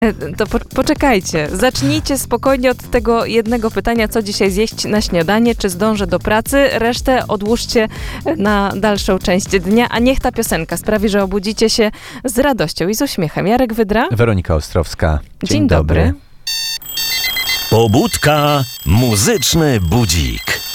To poczekajcie. Zacznijcie spokojnie od tego jednego pytania, co dzisiaj zjeść na śniadanie, czy zdążę do pracy. Resztę odłóżcie na dalszą część dnia, a niech ta piosenka sprawi, że obudzicie się z radością i z uśmiechem. Jarek Wydra. Weronika Ostrowska. Dzień dobry. Pobudka, muzyczny budzik.